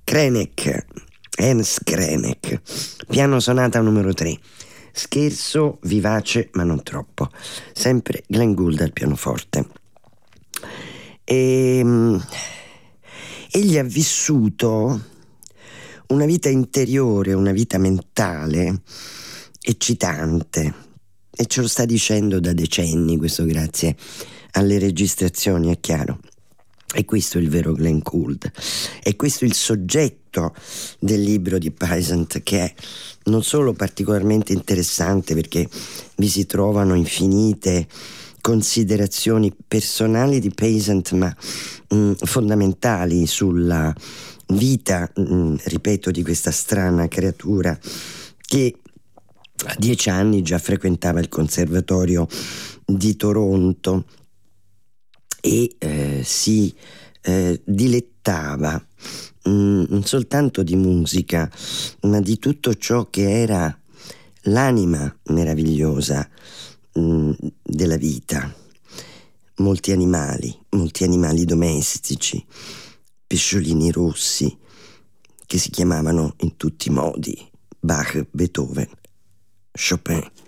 Krenek, Ernst Krenek, piano sonata numero 3. Scherzo, vivace ma non troppo. Sempre Glenn Gould al pianoforte. Egli ha vissuto una vita interiore, una vita mentale eccitante, e ce lo sta dicendo da decenni, questo grazie alle registrazioni, è chiaro. E questo è il vero Glenn Gould, e questo è il soggetto del libro di Peasant, che è non solo particolarmente interessante perché vi si trovano infinite considerazioni personali di Peasant, ma fondamentali sulla vita, ripeto, di questa strana creatura che a 10 anni già frequentava il conservatorio di Toronto e si dilettava non soltanto di musica, ma di tutto ciò che era l'anima meravigliosa della vita. Molti animali domestici, pesciolini rossi che si chiamavano in tutti i modi Bach, Beethoven, Chopin.